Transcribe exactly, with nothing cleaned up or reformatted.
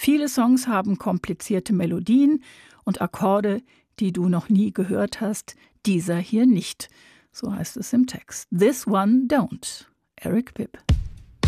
Viele Songs haben komplizierte Melodien und Akkorde, die du noch nie gehört hast. Dieser hier nicht. So heißt es im Text. This one don't. Eric Bibb.